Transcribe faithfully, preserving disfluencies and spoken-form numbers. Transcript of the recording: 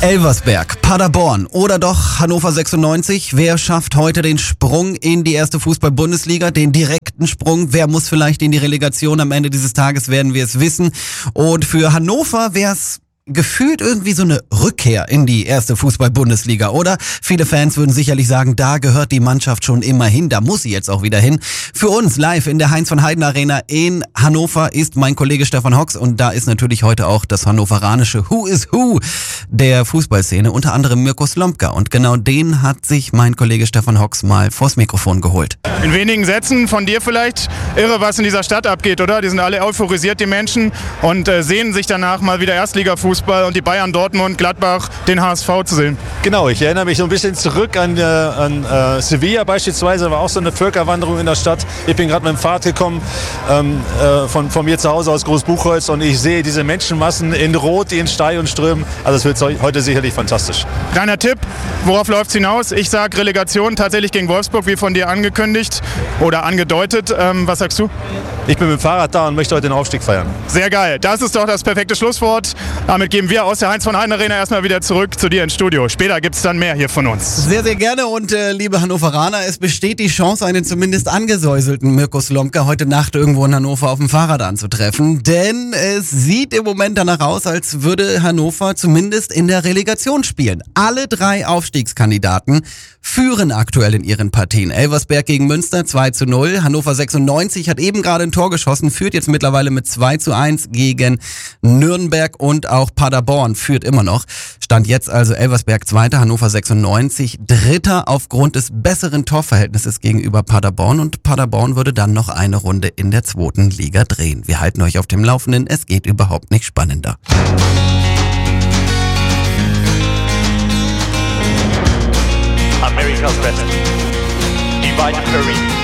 Elversberg, Paderborn oder doch Hannover sechsundneunzig. Wer schafft heute den Sprung in die erste Fußball-Bundesliga, den direkten Sprung? Wer muss vielleicht in die Relegation? Am Ende dieses Tages werden wir es wissen. Und für Hannover wäre es gefühlt irgendwie so eine Rückkehr in die erste Fußball-Bundesliga, oder? Viele Fans würden sicherlich sagen, da gehört die Mannschaft schon immer hin, da muss sie jetzt auch wieder hin. Für uns live in der Heinz-von-Heiden-Arena in Hannover ist mein Kollege Stefan Hocks und da ist natürlich heute auch das hannoveranische Who is Who der Fußballszene, unter anderem Mirko Slomka, und genau den hat sich mein Kollege Stefan Hocks mal vors Mikrofon geholt. In wenigen Sätzen von dir vielleicht, irre, was in dieser Stadt abgeht, oder? Die sind alle euphorisiert, die Menschen, und äh, sehnen sich danach mal wieder Erstligafußball und die Bayern, Dortmund, Gladbach, den H S V zu sehen. Genau, ich erinnere mich so ein bisschen zurück an, äh, an äh, Sevilla beispielsweise, war auch so eine Völkerwanderung in der Stadt. Ich bin gerade mit dem Fahrrad gekommen ähm, äh, von, von mir zu Hause aus Großbuchholz und ich sehe diese Menschenmassen in Rot, die ins Stadion strömen. Also es wird heute sicherlich fantastisch. Kleiner Tipp, worauf läuft es hinaus? Ich sage Relegation tatsächlich gegen Wolfsburg, wie von dir angekündigt oder angedeutet. Ähm, was sagst du? Ich bin mit dem Fahrrad da und möchte heute den Aufstieg feiern. Sehr geil, das ist doch das perfekte Schlusswort. Damit gehen wir aus der Heinz-von-Heiden-Arena erstmal wieder zurück zu dir ins Studio. Später gibt es dann mehr hier von uns. Sehr, sehr gerne und äh, liebe Hannoveraner, es besteht die Chance, einen zumindest angesäuselten Mirko Slomka heute Nacht irgendwo in Hannover auf dem Fahrrad anzutreffen. Denn es sieht im Moment danach aus, als würde Hannover zumindest in der Relegation spielen. Alle drei Aufstiegskandidaten führen aktuell in ihren Partien. Elversberg gegen Münster zwei zu null. Hannover sechsundneunzig hat eben gerade ein Tor geschossen, führt jetzt mittlerweile mit zwei zu eins gegen Nürnberg, und auch Paderborn führt immer noch. Stand jetzt also Elversberg Zweiter, Hannover sechsundneunzig Dritter aufgrund des besseren Torverhältnisses gegenüber Paderborn, und Paderborn würde dann noch eine Runde in der zweiten Liga drehen. Wir halten euch auf dem Laufenden, es geht überhaupt nicht spannender. America's best. Divide and Curry.